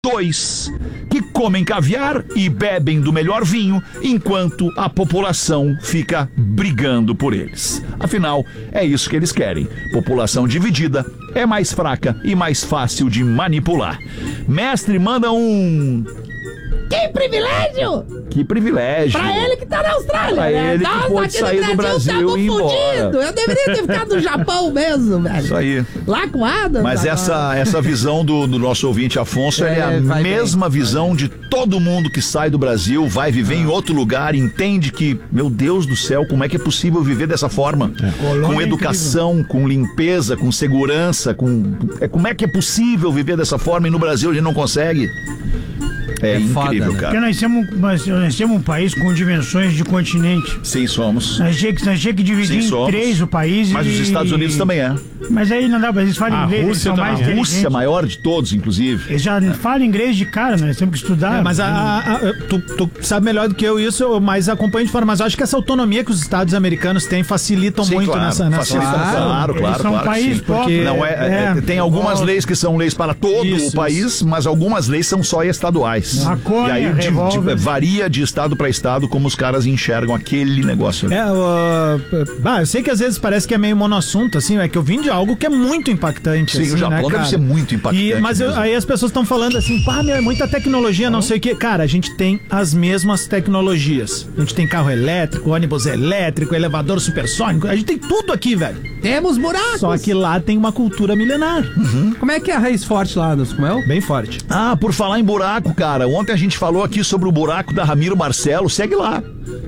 2 que comem caviar e bebem do melhor vinho, enquanto a população fica brigando por eles. Afinal, é isso que eles querem. População dividida é mais fraca e mais fácil de manipular. Mestre, manda um... Que privilégio! Que privilégio! Pra ele que tá na Austrália, pra né? ele que pôde sair do Brasil e ir embora. Eu deveria ter ficado no Japão mesmo, velho. Isso aí. Lá com Adam. Mas essa visão do nosso ouvinte Afonso é a mesma visão de todo mundo que sai do Brasil, vai viver em outro lugar, entende que, meu Deus do céu, como é que é possível viver dessa forma? Com educação, com limpeza, com segurança, como é que é possível viver dessa forma e no Brasil a gente não consegue? É incrível, foda, né? Porque nós temos um país com dimensões de continente. Sim, somos. Nós tínhamos que dividir em 3 o país. Mas os Estados Unidos também é. Mas aí não dá pra eles falam inglês. Eles são mais a Rússia, maior de todos, inclusive. Eles já falam inglês de cara, nós temos que estudar. Mas tu sabe melhor do que eu isso, eu mais acompanho de fora. Mas eu acho que essa autonomia que os Estados americanos têm facilitam muito nessa facilitam, claro. São um país porque não tem algumas leis que são leis para todo o país, mas algumas leis são só estaduais. Maconha, e aí varia de estado para estado como os caras enxergam aquele negócio ali. Eu sei que às vezes parece que é meio monoassunto, assim, é que eu vim de algo que é muito impactante. Sim, assim, o Japão deve ser muito impactante. Mas aí as pessoas estão falando assim, é muita tecnologia, não sei o quê. Cara, a gente tem as mesmas tecnologias. A gente tem carro elétrico, ônibus elétrico, elevador supersônico, a gente tem tudo aqui, velho. Temos buracos. Só que lá tem uma cultura milenar. Como é que é a raiz forte lá nos Comel? Bem forte. Por falar em buraco, cara, ontem a gente falou aqui sobre o buraco da Ramiro Marcelo, segue lá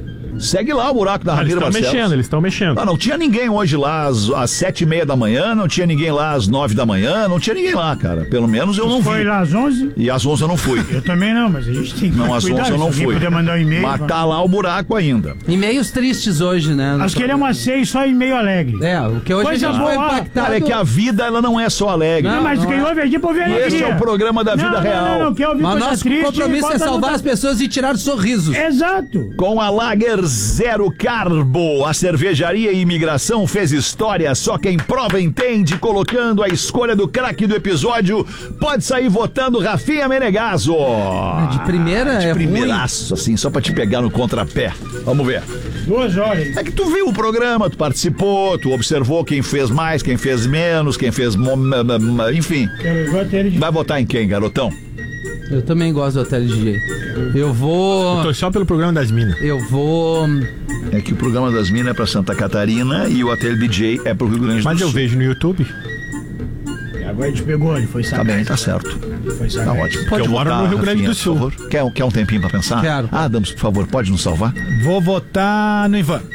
o buraco da Ramiro Marcelo. Eles estão mexendo. Não tinha ninguém hoje lá às 7:30 da manhã, não tinha ninguém lá às 9 da manhã, não tinha ninguém lá, cara. Pelo menos eu não vi. Foi lá às 11? E às 11 eu não fui. Eu também não, mas a gente tem que Não, às 11 eu não fui. Mandar um e-mail. Mas tá lá o buraco ainda. E-mails tristes hoje, né? Nós queremos a 6 só e-mail alegre. O que hoje coisa a gente boa, foi impactado. Cara, é que a vida, ela não é só alegre. Não, mas quem ouve aqui pra ouvir alegria. Este é o programa da vida real. Não, quer ouvir mas coisa nosso triste. compromisso é salvar as pessoas e tirar sorrisos. Exato. Com a Lager Zero Carbo, a cervejaria e imigração fez história, só quem prova entende, colocando a escolha do craque do episódio, pode sair votando Rafinha Menegaso. De primeira de é primeiraço, assim, só pra te pegar no contrapé. Vamos ver. 2 horas. É que tu viu o programa, tu participou, tu observou quem fez mais, quem fez menos, quem fez... enfim. Vai votar em quem, garotão? Eu também gosto do Hotel DJ. Eu tô só pelo programa das minas. Eu vou... É que o programa das minas é pra Santa Catarina e o Hotel DJ é pro Rio Grande do Sul. Mas eu vejo no YouTube. Agora a gente pegou, ele foi saber. Tá bem, tá certo. Tá ótimo. Porque eu moro no Rio Grande do Sul. Quer um tempinho pra pensar? Quero. Adams, por favor, pode nos salvar? Vou votar no Ivan.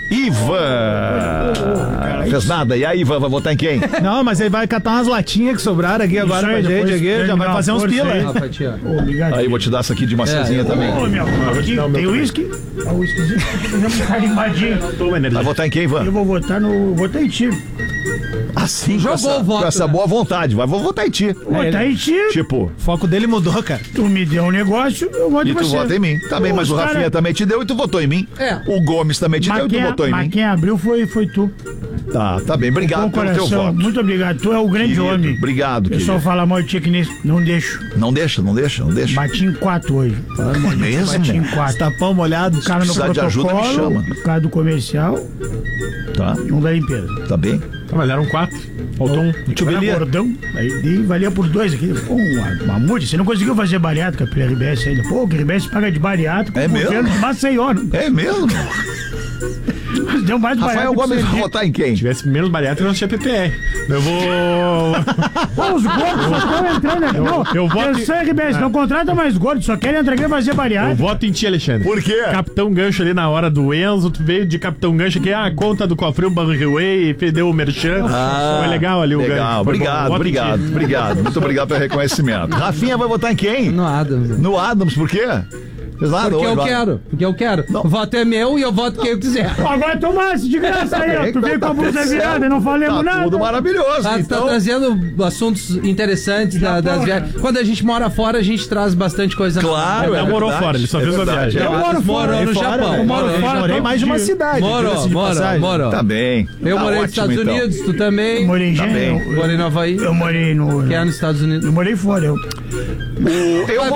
Fez nada. E aí, Ivan, vai votar em quem? Não, mas ele vai catar umas latinhas que sobraram aqui agora pra gente. Aqui, já vai fazer uns pila. Obrigado. Aí, vou te dar essa aqui de maçãzinha também. Tem uísque? O uísquezinho. Vai votar em quem, Ivan? Eu vou votar no... Votar em ti. Assim, com essa boa vontade. Vou votar em ti. Votar em ti. Tipo... O foco dele mudou, cara. Tu me deu um negócio, eu voto em você. E tu vota em mim. Tá bem, mas o Rafinha também te deu e tu votou em mim. O Gomes também te deu e tu votou em mim. Mas quem abriu foi tu. Tá bem. Obrigado pelo teu voto. Muito obrigado. Tu é o grande homem. Obrigado, querido. O pessoal fala mal de ti aqui nisso. Não deixo. Não deixa. Bati em 4 hoje. É mesmo? Bati em 4. Tapão molhado. O cara no protocolo, de ajuda, me chama. O cara do comercial. Tá. Não da limpeza. Tá bem? Mas eram 4. Faltou um. Gordão. Aí valia por 2 aqui. Pô, uma multa. Você não conseguiu fazer bariátrica pela RBS ainda. Pô, o RBS paga de bariátrica. É mesmo? De Maceió. É mesmo? Deu mais Rafael Gomes vai votar em quem? Se tivesse menos bariátrica, não tinha PPR. Eu vou... Pô, os gordos só estão entrando aqui. Eu voto... Atenção, RBS, não contrata mais gordos, só querem entrar aqui e fazer bariátrica. Eu voto em ti, Alexandre. Por quê? Capitão Gancho ali na hora do Enzo, tu veio de Capitão Gancho aqui, a conta do Cofrinho Banriway, deu o merchan. Foi legal ali o Gancho. Obrigado. Muito obrigado pelo reconhecimento. Rafinha vai votar em quem? No Adams. No Adams, por quê? Porque eu quero. Não. O voto é meu e eu voto quem eu quiser. Agora tomasse de graça aí, ó. Tu veio com a blusa virada e não falamos nada. Tudo maravilhoso. Então... Tá trazendo assuntos interessantes das viagens. Quando a gente mora fora, a gente traz bastante coisa. Claro, ele morou fora, ele só fez a viagem. Eu moro fora no Japão. Morei mais de uma cidade. Morou. Tá bem. Eu morei nos Estados Unidos, tu também. Morei em Morei no Havaí. Eu morei no... Que é nos Estados Unidos. Eu morei fora,